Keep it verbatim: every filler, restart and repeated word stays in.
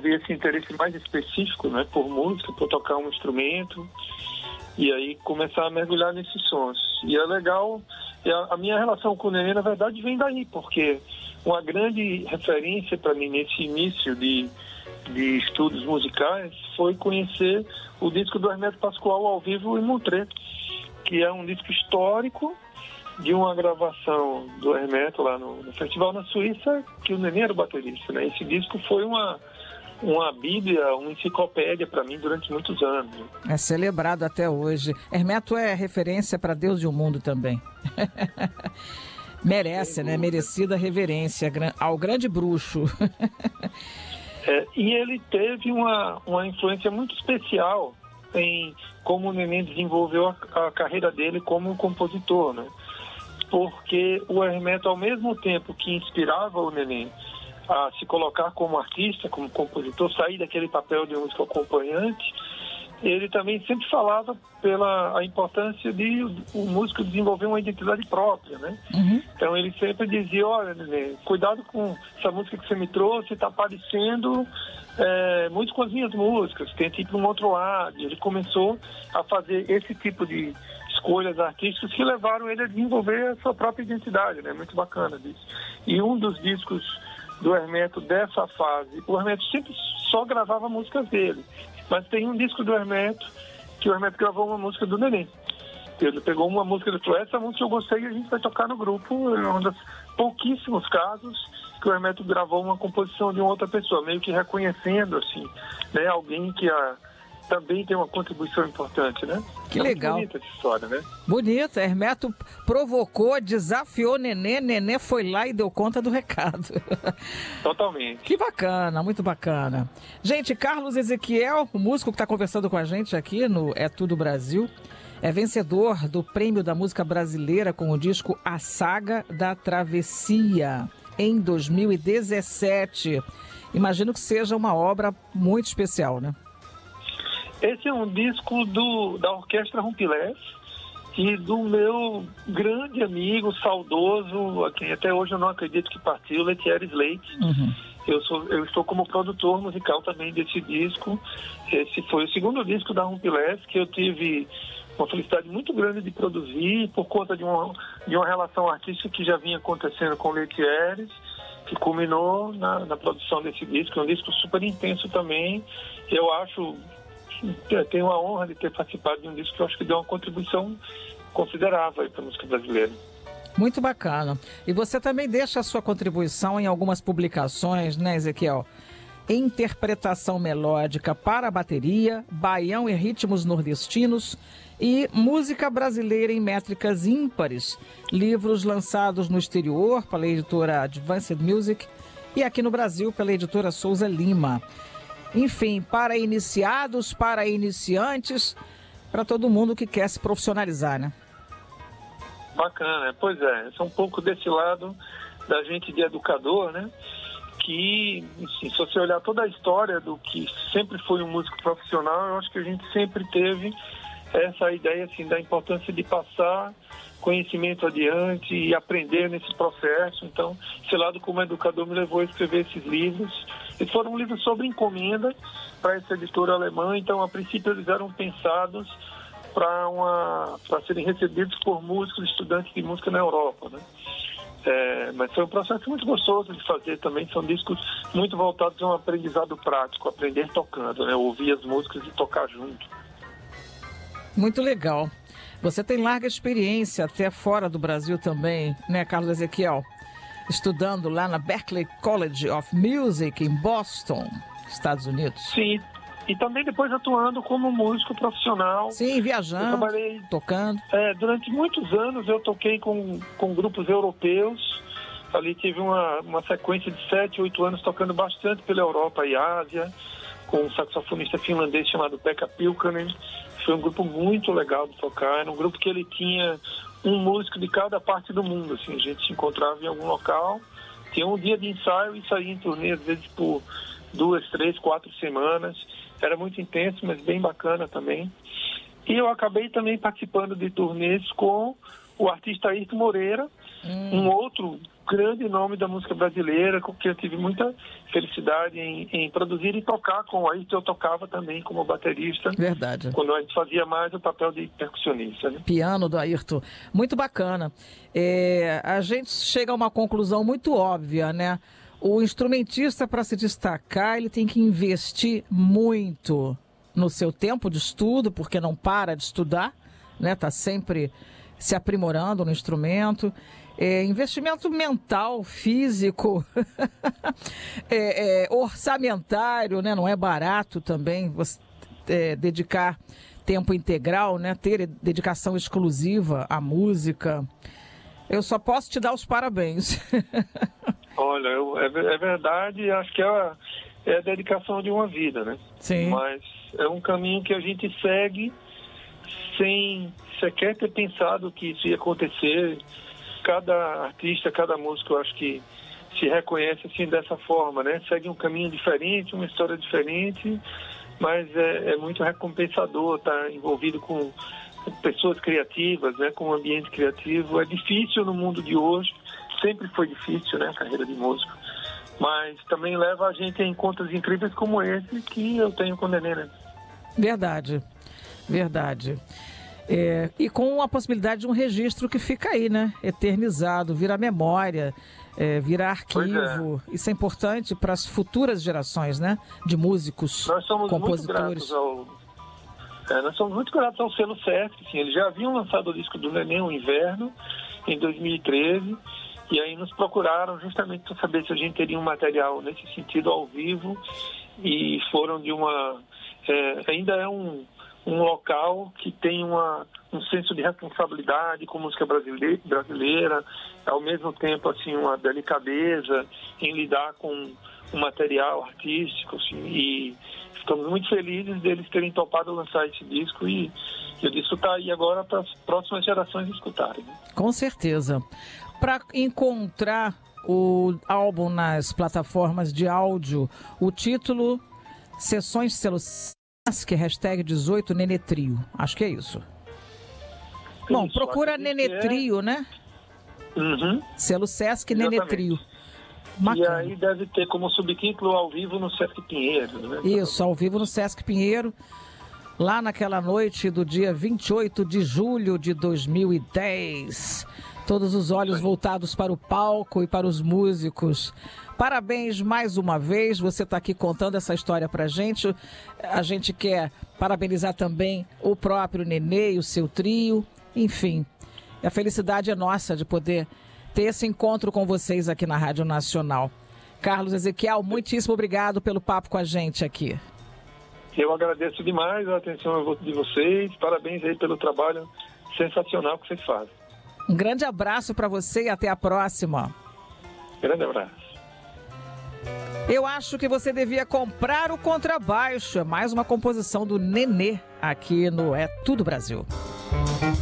desenvolver esse interesse mais específico, né, por música, por tocar um instrumento, e aí começar a mergulhar nesses sons. E é legal, e a, a minha relação com o Nenê, na verdade, vem daí, porque uma grande referência para mim nesse início de, de estudos musicais foi conhecer o disco do Hermeto Pascoal ao vivo em Montreux, que é um disco histórico de uma gravação do Hermeto lá no, no festival na Suíça, que o Nenê era o baterista, né? Esse disco foi uma, uma bíblia, uma enciclopédia para mim durante muitos anos. É celebrado até hoje. Hermeto é referência para Deus e o mundo também. Merece, né? Merecida reverência ao grande bruxo. É, e ele teve uma, uma influência muito especial em como o Nenê desenvolveu a, a carreira dele como compositor, né? Porque o Hermeto, ao mesmo tempo que inspirava o Nenê a se colocar como artista, como compositor, sair daquele papel de músico acompanhante, ele também sempre falava pela a importância de o músico desenvolver uma identidade própria, né? Uhum. Então ele sempre dizia, olha, Nenê, cuidado com essa música que você me trouxe, está parecendo é, muito com as minhas músicas, tenta ir para um outro lado. Ele começou a fazer esse tipo de escolhas artísticas que levaram ele a desenvolver a sua própria identidade, né? Muito bacana disso. E um dos discos do Hermeto dessa fase, o Hermeto sempre só gravava músicas dele, mas tem um disco do Hermeto que o Hermeto gravou uma música do Nenê. Ele pegou uma música e falou, essa música eu gostei e a gente vai tocar no grupo. É um dos pouquíssimos casos que o Hermeto gravou uma composição de uma outra pessoa, meio que reconhecendo, assim, né, alguém que a, também tem uma contribuição importante, né? Que é legal. Bonita essa história, né? Bonita. Hermeto provocou, desafiou Nenê, Nenê foi lá e deu conta do recado. Totalmente. Que bacana, muito bacana. Gente, Carlos Ezequiel, o músico que está conversando com a gente aqui no É Tudo Brasil, é vencedor do Prêmio da Música Brasileira com o disco A Saga da Travessia, em dois mil e dezessete. Imagino que seja uma obra muito especial, né? Esse é um disco do, da Orquestra Rumpilés e do meu grande amigo, saudoso, a quem até hoje eu não acredito que partiu, Letieres Leite. Uhum. Eu, sou, eu estou como produtor musical também desse disco. Esse foi o segundo disco da Rumpilés que eu tive uma felicidade muito grande de produzir por conta de uma, de uma relação artística que já vinha acontecendo com o Letieres, que culminou na, na produção desse disco. É um disco super intenso também. Eu acho... Eu tenho a honra de ter participado de um disco que eu acho que deu uma contribuição considerável para a música brasileira. Muito bacana. E você também deixa a sua contribuição em algumas publicações, né, Ezequiel? Interpretação melódica para a bateria, baião e ritmos nordestinos e música brasileira em métricas ímpares. Livros lançados no exterior pela editora Advanced Music e aqui no Brasil pela editora Souza Lima. Enfim, para iniciados, para iniciantes, para todo mundo que quer se profissionalizar, né? Bacana, pois é, é um pouco desse lado da gente de educador, né? Que, assim, se você olhar toda a história do que sempre foi um músico profissional, eu acho que a gente sempre teve essa ideia, assim, da importância de passar conhecimento adiante e aprender nesse processo. Então, esse lado como educador me levou a escrever esses livros. Eles foram livros sobre encomenda para essa editora alemã, então a princípio eles eram pensados para uma para serem recebidos por músicos, estudantes de música na Europa, né? É, mas foi um processo muito gostoso de fazer também. São discos muito voltados a um aprendizado prático, aprender tocando, né? Ouvir as músicas e tocar junto. Muito legal. Você tem larga experiência até fora do Brasil também, né, Carlos Ezequiel? Estudando lá na Berklee College of Music, em Boston, Estados Unidos. Sim, e também depois atuando como músico profissional. Sim, viajando, eu trabalhei, tocando. É, durante muitos anos eu toquei com, com grupos europeus. Ali tive uma, uma sequência de sete, oito anos tocando bastante pela Europa e Ásia, com um saxofonista finlandês chamado Pekka Pilkkonen. Foi um grupo muito legal de tocar. Era um grupo que ele tinha um músico de cada parte do mundo, assim, a gente se encontrava em algum local, tinha um dia de ensaio e saía em turnê, às vezes por duas, três, quatro semanas. Era muito intenso, mas bem bacana também. E eu acabei também participando de turnês com o artista Ayrton Moreira, hum. um outro grande nome da música brasileira, com que eu tive muita felicidade em, em produzir e tocar com. Aí eu tocava também como baterista. Verdade. Quando a gente fazia mais o papel de percussionista, né? Piano do Ayrton. Muito bacana. É, a gente chega a uma conclusão muito óbvia, né? O instrumentista, para se destacar, ele tem que investir muito no seu tempo de estudo, porque não para de estudar, né? Tá sempre se aprimorando no instrumento. É, investimento mental, físico, é, é, orçamentário, né? Não é barato também você é, dedicar tempo integral, né? Ter dedicação exclusiva à música. Eu só posso te dar os parabéns. Olha, eu, é, é verdade, acho que é a, é a dedicação de uma vida, né? Sim. Mas é um caminho que a gente segue sem sequer ter pensado que isso ia acontecer. Cada artista, cada músico, eu acho que se reconhece assim dessa forma, né? Segue um caminho diferente, uma história diferente, mas é, é muito recompensador estar envolvido com pessoas criativas, né? Com um ambiente criativo. É difícil no mundo de hoje, sempre foi difícil, né? A carreira de músico, mas também leva a gente a encontros incríveis como esse que eu tenho com o Nenê, né? Verdade, verdade. É, e com a possibilidade de um registro que fica aí, né? Eternizado, vira memória, é, vira arquivo. É. Isso é importante para as futuras gerações, né? De músicos, nós somos compositores. Muito gratos ao, é, nós somos muito gratos ao selo Sesc. Assim, eles já haviam lançado o disco do Nenê, O Inverno, em dois mil e treze, e aí nos procuraram justamente para saber se a gente teria um material nesse sentido ao vivo, e foram de uma... É, ainda é um... um local que tem uma, um senso de responsabilidade com música brasileira, brasileira, ao mesmo tempo assim, uma delicadeza em lidar com um material artístico, assim, e ficamos muito felizes deles terem topado lançar esse disco, e, e o disco está aí agora para as próximas gerações escutarem. Com certeza. Para encontrar o álbum nas plataformas de áudio, o título Sessões Celos... que é hashtag dezoito Nenê Trio. Acho que é isso. isso Bom, procura Nenê é... Trio, né? Uhum. Selo Sesc Nenê Trio. Bacana. E aí deve ter como subtítulo Ao Vivo no Sesc Pinheiro, né? Isso, Ao Vivo no Sesc Pinheiro. Lá naquela noite do dia vinte e oito de julho de dois mil e dez. Todos os olhos voltados para o palco e para os músicos. Parabéns mais uma vez, você está aqui contando essa história para a gente. A gente quer parabenizar também o próprio Nenê e o seu trio. Enfim, a felicidade é nossa de poder ter esse encontro com vocês aqui na Rádio Nacional. Carlos Ezequiel, muitíssimo obrigado pelo papo com a gente aqui. Eu agradeço demais a atenção de vocês. Parabéns aí pelo trabalho sensacional que vocês fazem. Um grande abraço para você e até a próxima. Grande abraço. Eu acho que você devia comprar o contrabaixo. É mais uma composição do Nenê aqui no É Tudo Brasil.